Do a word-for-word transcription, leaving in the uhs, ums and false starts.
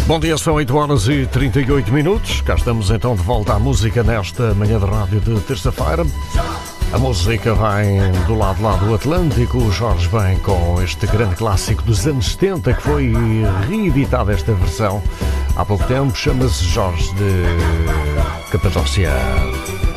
Bom dia, são oito horas e trinta e oito minutos. Cá estamos então de volta à música nesta manhã de rádio de terça-feira. A música vem do lado lá do Atlântico. O Jorge vem com este grande clássico dos anos setenta que foi reeditada esta versão há pouco tempo. Chama-se Jorge de Capadócia.